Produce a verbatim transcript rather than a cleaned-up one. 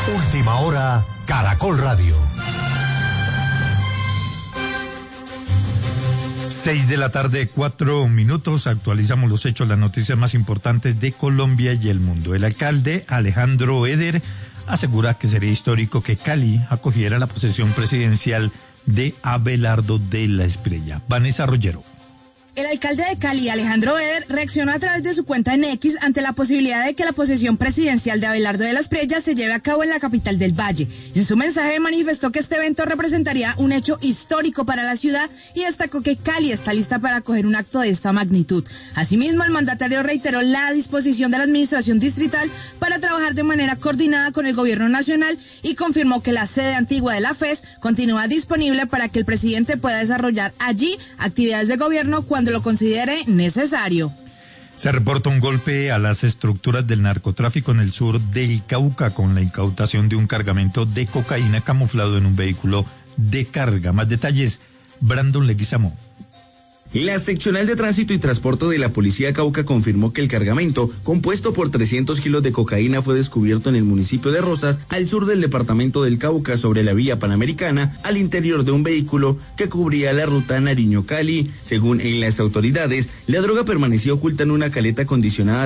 Última hora, Caracol Radio. Seis de la tarde, cuatro minutos. Actualizamos los hechos, las noticias más importantes de Colombia y el mundo. El alcalde Alejandro Eder asegura que sería histórico que Cali acogiera la posesión presidencial de Abelardo de la Espriella. Vanessa Rollero. El alcalde de Cali, Alejandro Eder, reaccionó a través de su cuenta en X ante la posibilidad de que la posesión presidencial de Abelardo de la Espriella se lleve a cabo en la capital del Valle. En su mensaje manifestó que este evento representaría un hecho histórico para la ciudad y destacó que Cali está lista para acoger un acto de esta magnitud. Asimismo, el mandatario reiteró la disposición de la administración distrital para trabajar de manera coordinada con el gobierno nacional y confirmó que la sede antigua de la F E S continúa disponible para que el presidente pueda desarrollar allí actividades de gobierno cuando lo considere necesario. Se reporta un golpe a las estructuras del narcotráfico en el sur del Cauca con la incautación de un cargamento de cocaína camuflado en un vehículo de carga. Más detalles, Brandon Leguizamo. La seccional de tránsito y transporte de la policía Cauca confirmó que el cargamento, compuesto por trescientos kilos de cocaína, fue descubierto en el municipio de Rosas, al sur del departamento del Cauca, sobre la vía panamericana, al interior de un vehículo que cubría la ruta Nariño-Cali. Según en las autoridades, la droga permaneció oculta en una caleta acondicionada